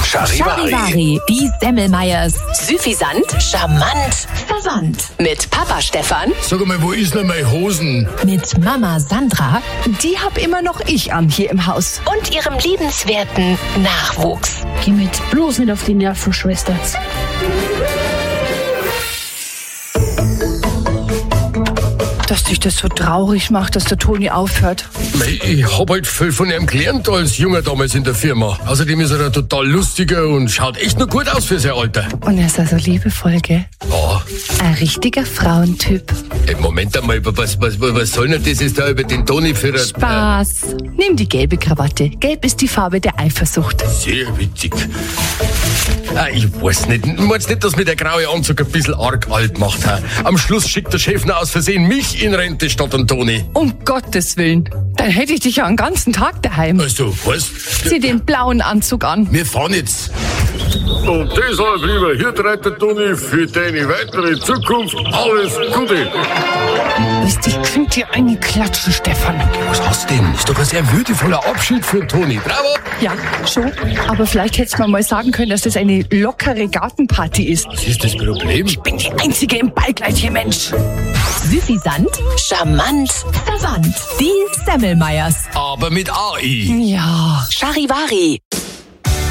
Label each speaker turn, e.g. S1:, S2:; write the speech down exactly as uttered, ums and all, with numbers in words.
S1: Charivari, die Semmelmeyers. Süffisant, charmant, verwandt. Mit Papa Stefan.
S2: Sag mal, wo ist denn meine Hosen?
S1: Mit Mama Sandra.
S3: Die hab immer noch ich an hier im Haus.
S1: Und ihrem liebenswerten Nachwuchs.
S4: Geh mit bloß nicht auf die Nerven, Schwester.
S3: Dass dich das so traurig macht, dass der Toni aufhört.
S2: Mei, ich hab halt viel von ihm gelernt als Junger damals in der Firma. Außerdem ist er ein total lustiger und schaut echt noch gut aus für sein Alter.
S3: Und er ist also liebevoll, gell?
S2: Ja.
S3: Ein richtiger Frauentyp.
S2: Ey, Moment einmal, was, was, was soll denn das jetzt da über den Toni für ein...
S3: Spaß. Nimm die gelbe Krawatte. Gelb ist die Farbe der Eifersucht.
S2: Sehr witzig. Ah, ich weiß nicht. Meinst nicht, dass mir der graue Anzug ein bisschen arg alt macht? Ha? Am Schluss schickt der Chef noch aus Versehen mich in Rente statt an Toni.
S3: Um Gottes Willen. Dann hätte ich dich ja einen ganzen Tag daheim.
S2: Also, was?
S3: Zieh den blauen Anzug an.
S2: Wir fahren jetzt.
S5: Und deshalb, lieber Hirtreiter Toni, für deine weitere Zukunft alles Gute.
S3: Willst dich könnt dir einen klatschen, Stefan.
S2: Was hast du denn? Ist doch ein sehr würdevoller Abschied für den Toni. Bravo!
S3: Ja, schon. Aber vielleicht hättest du mir mal sagen können, dass das eine lockere Gartenparty ist.
S2: Was ist das Problem?
S3: Ich bin die Einzige im Ballkleid hier, Mensch.
S1: Süffisant, charmant, verwandt. Die Semmelmeyers.
S2: Aber mit A I.
S3: Ja.
S1: Charivari.